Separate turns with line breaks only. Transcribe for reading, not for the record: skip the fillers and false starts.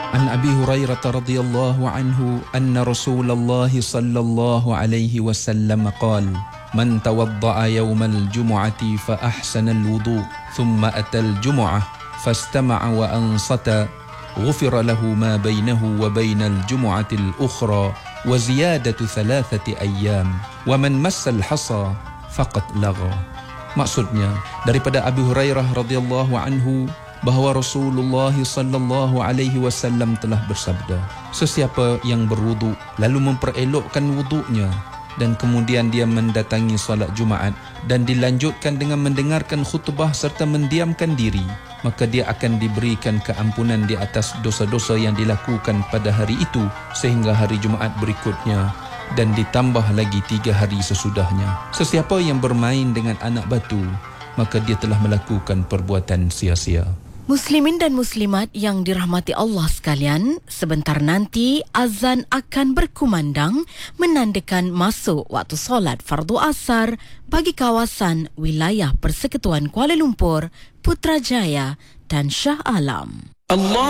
عن أبي هريرة رضي الله عنه أن رسول الله صلى الله عليه وسلم قال: من توضأ يوم الجمعة فأحسن الوضوء ثم أتى الجمعة فاستمع وأنصت غفر له ما بينه وبين الجمعة الأخرى وزيادة 3 أيام ومن مس الحصى فقد لغى. Maksudnya daripada Abu Hurairah radhiyallahu anhu bahawa Rasulullah sallallahu alaihi wasallam telah bersabda, sesiapa yang berwuduk lalu memperelokkan wuduknya dan kemudian dia mendatangi solat Jumaat dan dilanjutkan dengan mendengarkan khutbah serta mendiamkan diri, maka dia akan diberikan keampunan di atas dosa-dosa yang dilakukan pada hari itu sehingga hari Jumaat berikutnya dan ditambah lagi 3 hari sesudahnya. Sesiapa yang bermain dengan anak batu, maka dia telah melakukan perbuatan sia-sia.
Muslimin dan muslimat yang dirahmati Allah sekalian, sebentar nanti azan akan berkumandang menandakan masuk waktu solat fardu asar bagi kawasan wilayah Persekutuan Kuala Lumpur, Putrajaya dan Shah Alam. Allah